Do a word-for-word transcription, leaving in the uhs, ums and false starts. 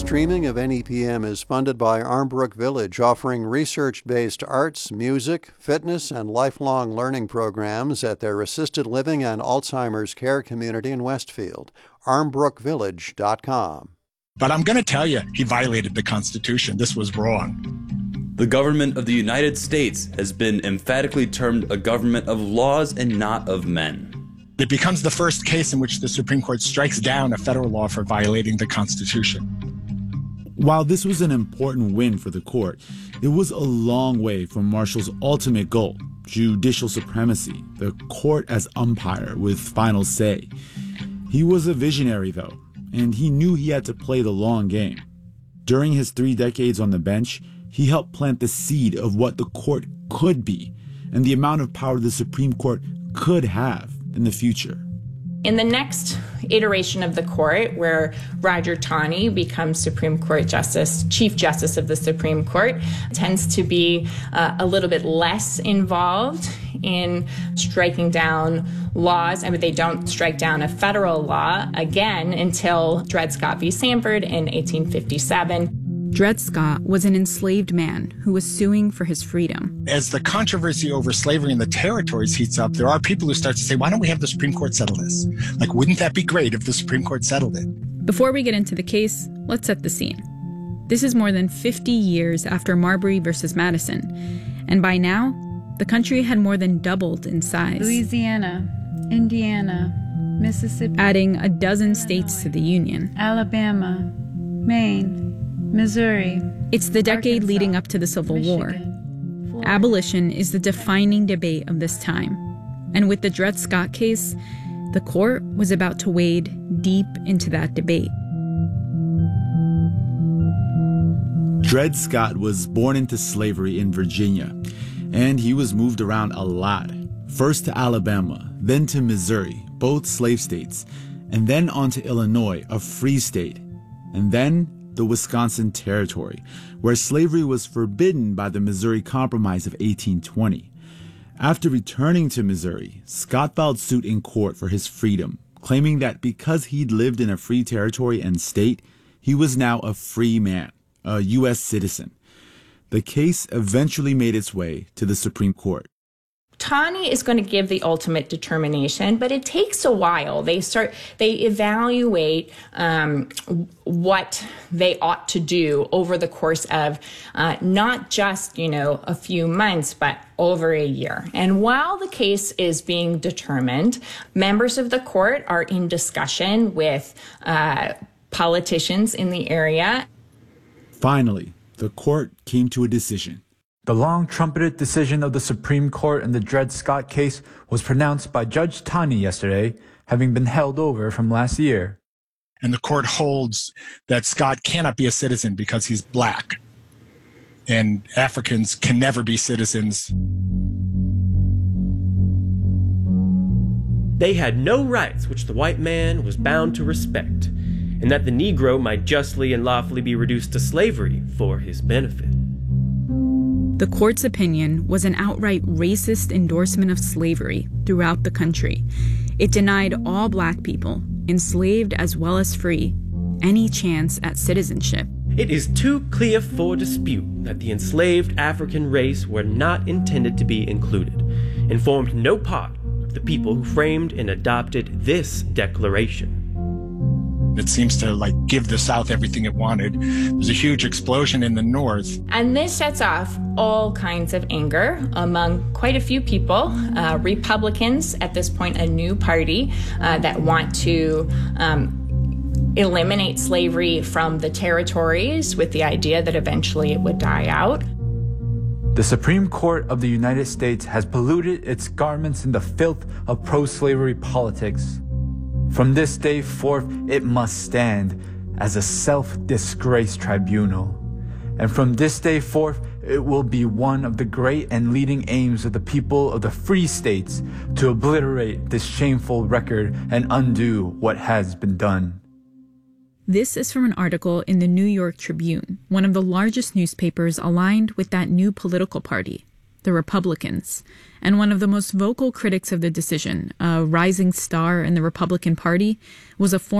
Streaming of N E P M is funded by Armbrook Village, offering research-based arts, music, fitness, and lifelong learning programs at their assisted living and Alzheimer's care community in Westfield. armbrook village dot com. But I'm going to tell you, he violated the Constitution. This was wrong. The government of the United States has been emphatically termed a government of laws and not of men. It becomes the first case in which the Supreme Court strikes down a federal law for violating the Constitution. While this was an important win for the court, it was a long way from Marshall's ultimate goal, judicial supremacy, the court as umpire with final say. He was a visionary, though, and he knew he had to play the long game. During his three decades on the bench, he helped plant the seed of what the court could be and the amount of power the Supreme Court could have in the future. In the next iteration of the court, where Roger Taney becomes Supreme Court Justice, Chief Justice of the Supreme Court, tends to be uh, a little bit less involved in striking down laws. I mean, they don't strike down a federal law again until Dred Scott v. Sanford in eighteen fifty-seven. Dred Scott was an enslaved man who was suing for his freedom. As the controversy over slavery in the territories heats up, there are people who start to say, why don't we have the Supreme Court settle this? Like, wouldn't that be great if the Supreme Court settled it? Before we get into the case, let's set the scene. This is more than fifty years after Marbury versus Madison, and by now, the country had more than doubled in size. Louisiana, Indiana, Mississippi, adding a dozen states to the Union. Alabama, Maine, Missouri. It's the decade Arkansas, leading up to the Civil Michigan, War. Abolition is the defining debate of this time. And with the Dred Scott case, the court was about to wade deep into that debate. Dred Scott was born into slavery in Virginia, and he was moved around a lot. First to Alabama, then to Missouri, both slave states, and then on to Illinois, a free state, and then the Wisconsin Territory, where slavery was forbidden by the Missouri Compromise of eighteen twenty. After returning to Missouri, Scott filed suit in court for his freedom, claiming that because he'd lived in a free territory and state, he was now a free man, a U S citizen. The case eventually made its way to the Supreme Court. Taney is going to give the ultimate determination, but it takes a while. They start, they evaluate um, what they ought to do over the course of uh, not just, you know, a few months, but over a year. And while the case is being determined, members of the court are in discussion with uh, politicians in the area. Finally, the court came to a decision. The long-trumpeted decision of the Supreme Court in the Dred Scott case was pronounced by Judge Taney yesterday, having been held over from last year. And the court holds that Scott cannot be a citizen because he's black. And Africans can never be citizens. They had no rights which the white man was bound to respect, and that the Negro might justly and lawfully be reduced to slavery for his benefit. The court's opinion was an outright racist endorsement of slavery throughout the country. It denied all black people, enslaved as well as free, any chance at citizenship. It is too clear for dispute that the enslaved African race were not intended to be included, and formed no part of the people who framed and adopted this declaration. It seems to like give the South everything it wanted. There's a huge explosion in the North. And this sets off all kinds of anger among quite a few people. Uh, Republicans, at this point, a new party uh, that want to um, eliminate slavery from the territories with the idea that eventually it would die out. The Supreme Court of the United States has polluted its garments in the filth of pro-slavery politics. From this day forth, it must stand as a self-disgrace tribunal. And from this day forth, it will be one of the great and leading aims of the people of the free states to obliterate this shameful record and undo what has been done. This is from an article in the New York Tribune, one of the largest newspapers aligned with that new political party, the Republicans, and one of the most vocal critics of the decision, a rising star in the Republican Party, was a former